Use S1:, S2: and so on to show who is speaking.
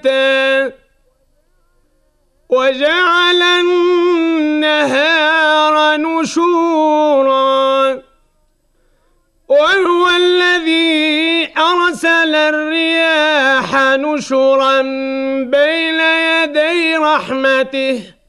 S1: وجعل النهار نشورا وهو الذي أرسل الرياح نشرا بين يدي رحمته